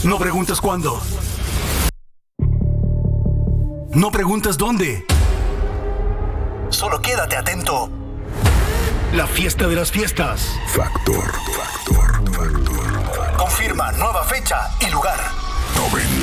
No preguntes cuándo. No preguntes dónde. Solo quédate atento. La fiesta de las fiestas. Factor. Confirma nueva fecha y lugar. 90.